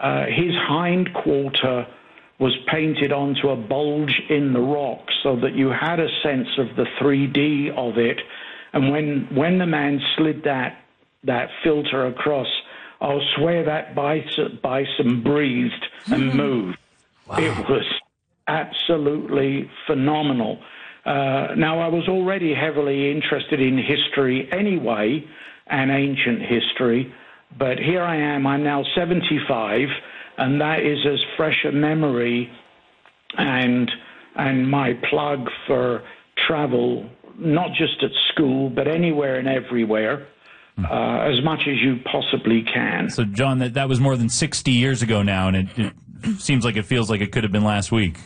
his hind quarter was painted onto a bulge in the rock so that you had a sense of the 3D of it. And when the man slid that filter across, I'll swear that bison breathed and moved. Wow. It was absolutely phenomenal. Now, I was already heavily interested in history anyway, and ancient history, but here I am, I'm now 75, and that is as fresh a memory and my plug for travel, not just at school, but anywhere and everywhere, as much as you possibly can. So, John, that was more than 60 years ago now, and it seems like it feels like it could have been last week.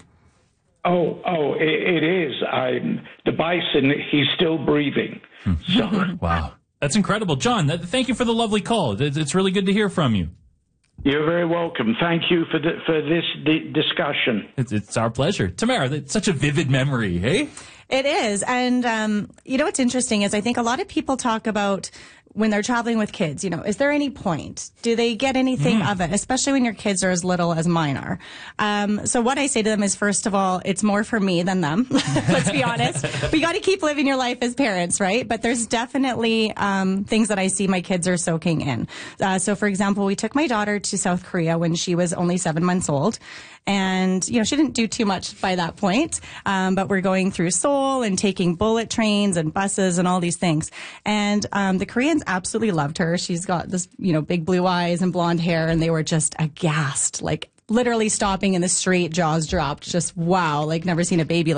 It is. The bison, he's still breathing. So. Wow. That's incredible. John, thank you for the lovely call. It's really good to hear from you. You're very welcome. Thank you for this discussion. It's our pleasure. Tamara, it's such a vivid memory, hey? It is. And, what's interesting is I think a lot of people talk about when they're traveling with kids, is there any point? Do they get anything of it, especially when your kids are as little as mine are? So what I say to them is, first of all, it's more for me than them. Let's be honest. But you got to keep living your life as parents, right? But there's definitely things that I see my kids are soaking in. So, for example, we took my daughter to South Korea when she was only 7 months old. And, she didn't do too much by that point. But we're going through Seoul and taking bullet trains and buses and all these things. And the Koreans absolutely loved her. She's got this, big blue eyes and blonde hair, and they were just aghast, like literally stopping in the street, jaws dropped, just wow, like never seen a baby